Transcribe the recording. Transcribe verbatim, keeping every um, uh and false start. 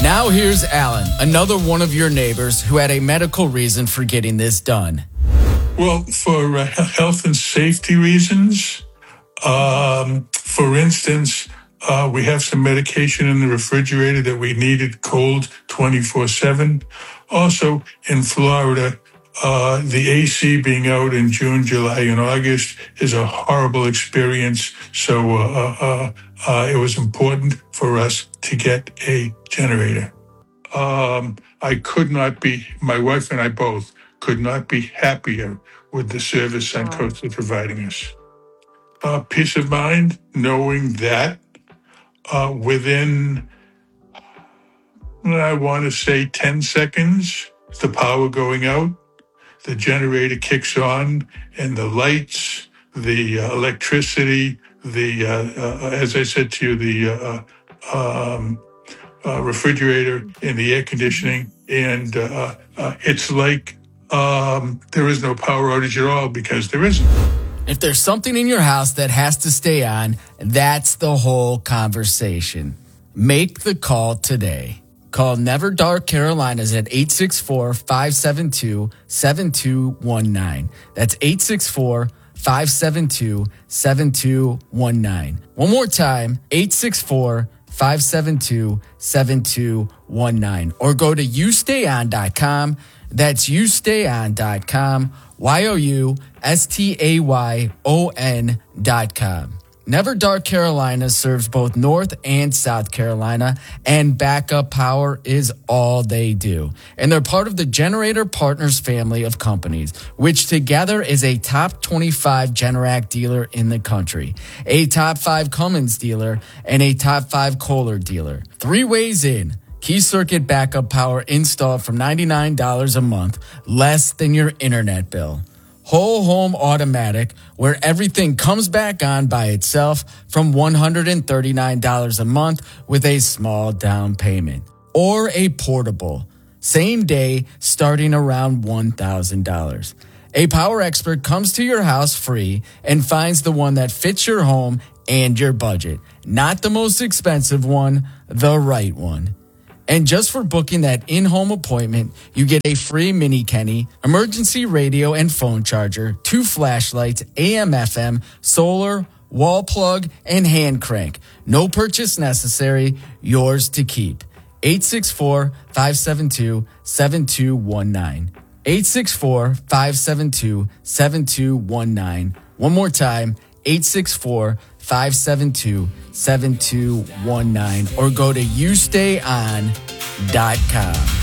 Now here's Alan, another one of your neighbors who had a medical reason for getting this done. Well, for uh, health and safety reasons, um, for instance, uh, we have some medication in the refrigerator that we needed cold twenty-four seven. Also, in Florida, uh, the A C being out in June, July, and August is a horrible experience. So uh, uh, uh, it was important for us to get a generator. Um, I could not be, my wife and I both, could not be happier with the service Suncoast is providing us. Uh, peace of mind, knowing that uh, within, I want to say ten seconds, the power going out, the generator kicks on, and the lights, the uh, electricity, the, uh, uh, as I said to you, the uh, um, uh, refrigerator and the air conditioning, and uh, uh, it's like um, there is no power outage at all because there isn't. If there's something in your house that has to stay on, that's the whole conversation. Make the call today. Call Never Dark Carolinas at eight six four, five seven two, seven two one nine. That's eight six four, five seven two, seven two one nine. One more time, eight six four, five seven two, seven two one nine. Or go to you stay on dot com. That's you stay on dot com. Y O U S T A Y O N dot com. Never Dark Carolina serves both North and South Carolina, and backup power is all they do. And they're part of the Generator Partners family of companies, which together is a top twenty-five Generac dealer in the country, a top five Cummins dealer, and a top five Kohler dealer. Three ways in. Key circuit backup power installed from ninety-nine dollars a month, less than your internet bill. Whole home automatic, where everything comes back on by itself from one hundred thirty-nine dollars a month with a small down payment. Or a portable, same day starting around one thousand dollars. A power expert comes to your house free and finds the one that fits your home and your budget. Not the most expensive one, the right one. And just for booking that in-home appointment, you get a free mini Kenny, emergency radio and phone charger, two flashlights, A M F M, solar, wall plug, and hand crank. No purchase necessary, yours to keep. eight six four, five seven two, seven two one nine. eight six four, five seven two, seven two one nine. One more time, eight six four, five seven two, seven two one nine, or go to you stay on dot com.